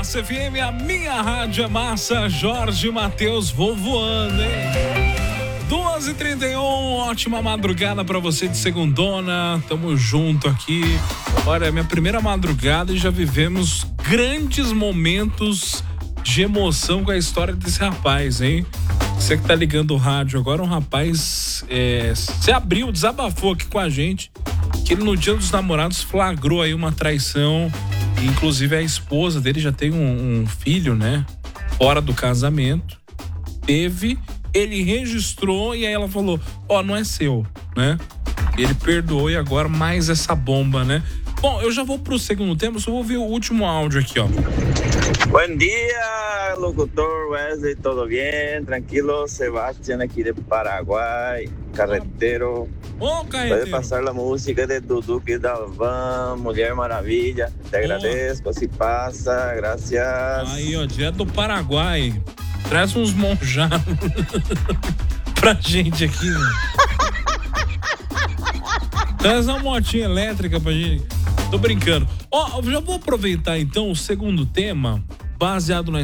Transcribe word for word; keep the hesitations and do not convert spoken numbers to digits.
Massa F M, a minha rádio é massa. Jorge Mateus, vou voando, hein? duas e trinta e um, ótima madrugada pra você de segundona. Tamo junto aqui. Olha, é minha primeira madrugada e já vivemos grandes momentos de emoção com a história desse rapaz, hein? Você que tá ligando o rádio agora, um rapaz é, se abriu, desabafou aqui com a gente, que ele no dia dos namorados flagrou aí uma traição. Inclusive a esposa dele já tem um, um filho, né? Fora do casamento. Teve, ele registrou e aí ela falou, ó, oh, não é seu, né? Ele perdoou e agora mais essa bomba, né? Bom, eu já vou pro segundo tema, só vou ver o último áudio aqui, ó. Buen día, locutor Wesley, ¿todo bien? Tranquilo, Sebastián aquí de Paraguay, carretero. Ô, carretero. Puede pasar la música de Dudu e Dalvan, Mulher Maravilha. Te agradezco, se passa, gracias. Aí, ó, direto do Paraguai. Traz uns monjados pra gente aqui, mano. Traz uma motinha elétrica pra gente. Tô brincando. Ó, já vou aproveitar então o segundo tema, baseado na